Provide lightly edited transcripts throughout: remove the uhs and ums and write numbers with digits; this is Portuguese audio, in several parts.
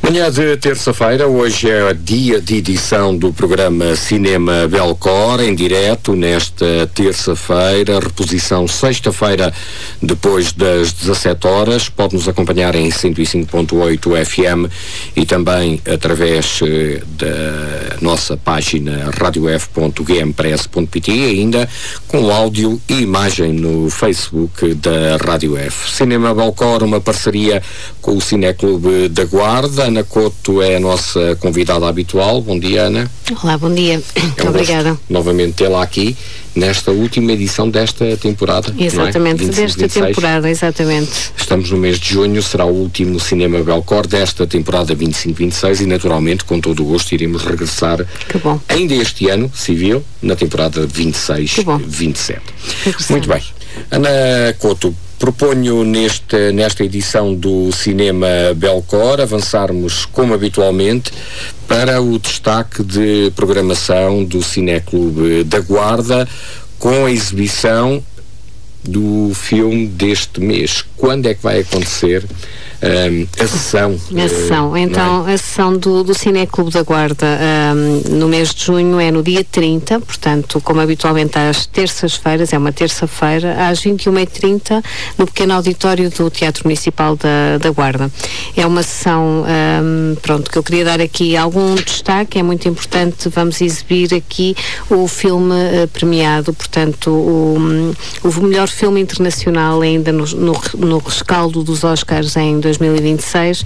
Manhã de terça-feira, hoje é dia de edição do programa Cinema Belcor, em direto, nesta terça-feira, reposição sexta-feira, depois das 17 horas. Pode-nos acompanhar em 105.8 FM e também através da nossa página radiof.gmpress.pt, ainda com áudio e imagem no Facebook da Rádio F. Cinema Belcor, uma parceria com o Cineclube da Guarda. Ana Couto é a nossa convidada habitual. Bom dia, Ana. Olá, bom dia. Muito obrigada. Novamente tê-la aqui nesta última edição desta temporada. Exatamente, não é? 25, desta 26. temporada, exatamente. Estamos no mês de junho, será o último Cinema Belcor desta temporada 25-26 e naturalmente, com todo o gosto, iremos regressar ainda este ano civil, na temporada 26-27. Muito bem. Ana Couto, proponho nesta edição do Cinema Belcor avançarmos, como habitualmente, para o destaque de programação do Cineclube da Guarda, com a exibição do filme deste mês. Quando é que vai acontecer a sessão? Então, a sessão do Cineclube da Guarda no mês de junho é no dia 30, portanto, como habitualmente às terças-feiras, é uma terça-feira, às 21h30, no pequeno auditório do Teatro Municipal da Guarda. É uma sessão, que eu queria dar aqui algum destaque, é muito importante. Vamos exibir aqui o filme premiado, portanto, o melhor filme internacional ainda no rescaldo dos Oscars em 2026,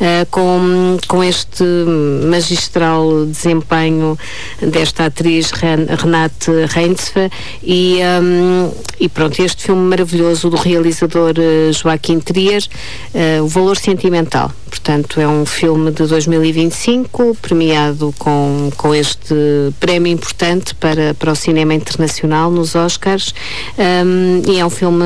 com este magistral desempenho desta atriz Renate Reinsve e este filme maravilhoso do realizador Joaquim Trier, O Valor Sentimental. Portanto, é um filme de 2025, premiado com este prémio importante para o cinema internacional nos Oscars, e é um filme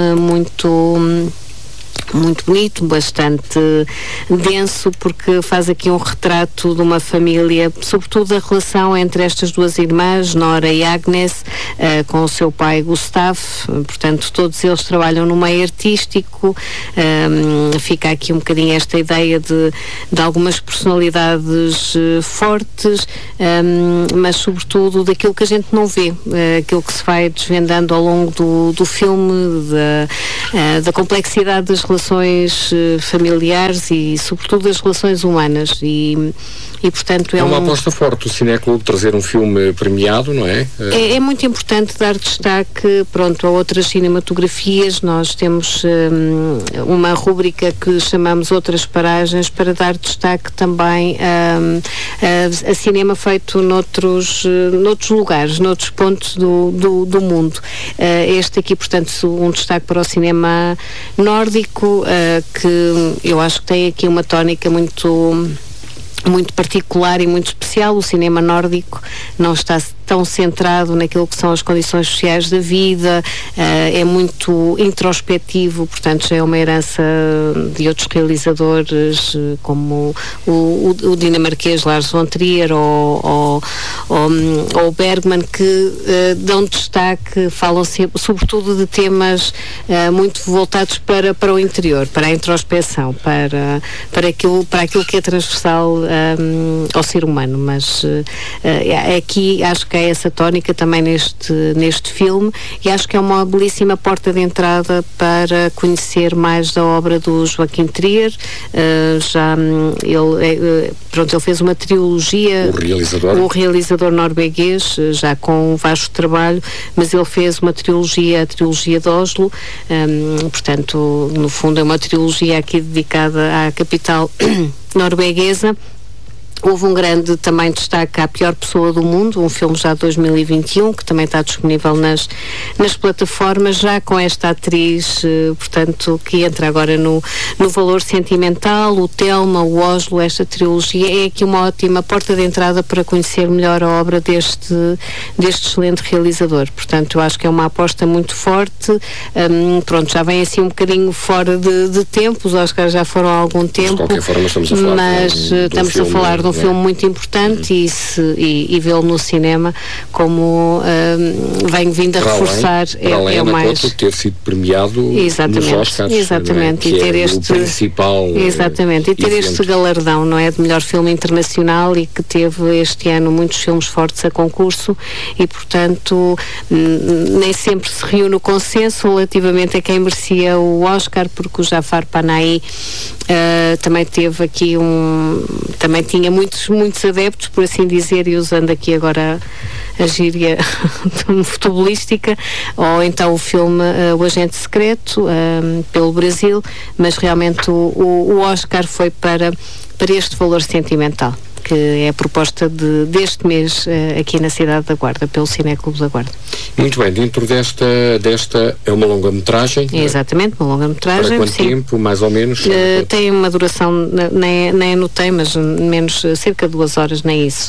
muito bonito, bastante denso, porque faz aqui um retrato de uma família, sobretudo da relação entre estas duas irmãs, Nora e Agnes, com o seu pai Gustave. Portanto, todos eles trabalham no meio artístico. Fica aqui um bocadinho esta ideia de algumas personalidades fortes, mas sobretudo daquilo que a gente não vê, aquilo que se vai desvendando ao longo do filme, da complexidade das relações familiares e sobretudo das relações humanas, e portanto é uma aposta forte o Cineclube trazer um filme premiado, não é? É muito importante dar destaque a outras cinematografias. Nós temos uma rúbrica que chamamos Outras Paragens, para dar destaque também a cinema feito noutros lugares, noutros pontos do mundo. Este aqui, portanto, um destaque para o cinema nórdico, que eu acho que tem aqui uma tónica muito particular e muito especial. O cinema nórdico não está tão centrado naquilo que são as condições sociais da vida, é muito introspectivo, portanto já é uma herança de outros realizadores, como o dinamarquês Lars von Trier ou Bergman, que dão destaque, falam sobretudo de temas muito voltados para o interior, para a introspeção, para aquilo que é transversal ao ser humano. Mas aqui acho que é essa tónica também neste filme, e acho que é uma belíssima porta de entrada para conhecer mais da obra do Joaquim Trier. Ele fez uma trilogia, o realizador norueguês, já com um vasto trabalho, mas ele fez uma trilogia, a trilogia de Oslo, portanto, no fundo é uma trilogia aqui dedicada à capital norueguesa. Houve um grande também destaque à Pior Pessoa do Mundo, um filme já de 2021, que também está disponível nas plataformas, já com esta atriz, portanto, que entra agora no Valor Sentimental, o Thelma, o Oslo. Esta trilogia é aqui uma ótima porta de entrada para conhecer melhor a obra deste excelente realizador. Portanto, eu acho que é uma aposta muito forte. Já vem assim um bocadinho fora de tempo, os Oscars já foram há algum tempo, de qualquer forma estamos a falar de um filme muito importante e vê-lo no cinema como vem vindo a reforçar é o mais ter sido premiado nos Oscars, exatamente, e ter este o principal exatamente, e ter este galardão, não é, de melhor filme internacional, e que teve este ano muitos filmes fortes a concurso, e portanto nem sempre se reúne o consenso relativamente a quem merecia o Oscar, porque o Jafar Panahi também teve aqui também tinha muitos adeptos, por assim dizer, e usando aqui agora a gíria futebolística, ou então o filme O Agente Secreto, pelo Brasil, mas realmente o Oscar foi para este valor sentimental, que é a proposta deste mês aqui na cidade da Guarda, pelo Cineclube da Guarda. Muito bem, dentro desta é uma longa-metragem? Exatamente, uma longa-metragem. Para quanto tempo, mais ou menos? Tem uma duração, nem anotei, mas menos, cerca de 2 horas, nem isso.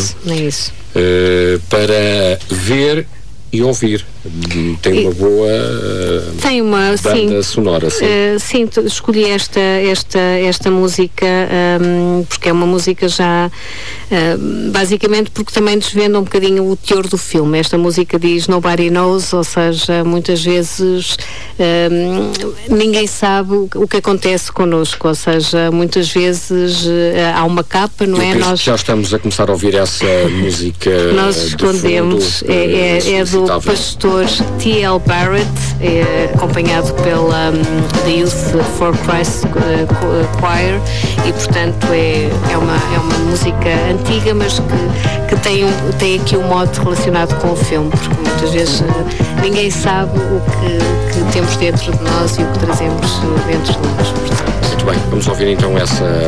Para ver e ouvir. Tem uma boa banda sonora. Sim, escolhi esta música porque é uma música já basicamente porque também desvenda um bocadinho o teor do filme. Esta música diz Nobody Knows, ou seja, muitas vezes ninguém sabe o que acontece connosco, ou seja, muitas vezes há uma capa, não é? Nós já estamos a começar a ouvir essa música. Nós escondemos, é do pastor T.L. Barrett, acompanhado pela The Youth for Christ Choir, e portanto é uma música antiga, mas que tem aqui um mote relacionado com o filme, porque muitas vezes ninguém sabe o que temos dentro de nós e o que trazemos dentro de nós. Muito bem, vamos ouvir então essa